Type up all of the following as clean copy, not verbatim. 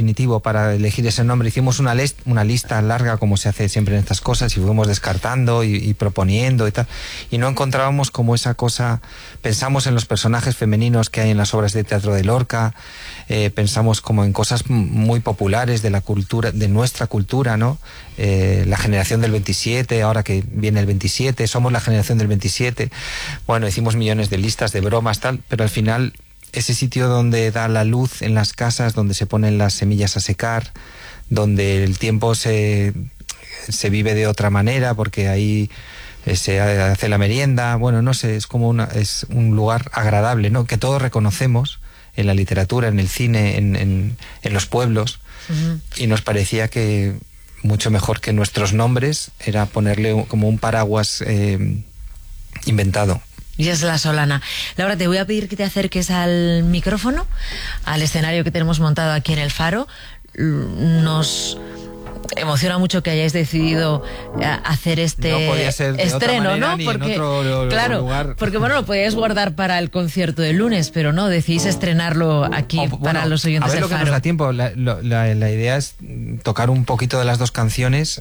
definitivo para elegir ese nombre. Hicimos una lista larga, como se hace siempre en estas cosas, y fuimos descartando y proponiendo y tal, y no encontrábamos como esa cosa. Pensamos en los personajes femeninos que hay en las obras de teatro de Lorca, pensamos como en cosas muy populares de la cultura, de nuestra cultura, ¿no? La generación del 27, ahora que viene el 27, somos la generación del 27. Bueno, hicimos millones de listas, de bromas, tal, pero al final ese sitio donde da la luz en las casas, donde se ponen las semillas a secar, donde el tiempo se vive de otra manera, porque ahí se hace la merienda, bueno, no sé, es como es un lugar agradable, ¿no? Que todos reconocemos en la literatura, en el cine, en los pueblos, y nos parecía que mucho mejor que nuestros nombres era ponerle como un paraguas inventado. Y es La Solana. Laura, te voy a pedir que te acerques al micrófono, al escenario que tenemos montado aquí en el Faro. Nos emociona mucho que hayáis decidido hacer este estreno, ¿no? Porque claro, lugar. Porque bueno, lo podíais guardar para el concierto del lunes, pero no, decidís estrenarlo aquí para los oyentes del Faro. A ver lo que nos da tiempo. La idea es tocar un poquito de las dos canciones.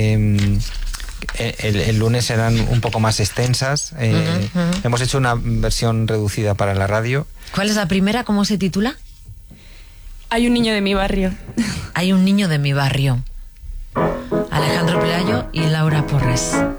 El lunes serán un poco más extensas. Hemos hecho una versión reducida para la radio. ¿Cuál es la primera? ¿Cómo se titula? Hay un niño de mi barrio. Hay un niño de mi barrio. Alejandro Pelayo y Laura Porres.